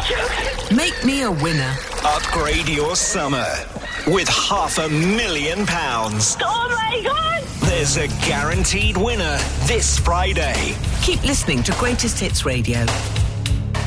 joking? Make me a winner. Upgrade your summer with £500,000. Oh my God! There's a guaranteed winner this Friday. Keep listening to Greatest Hits Radio.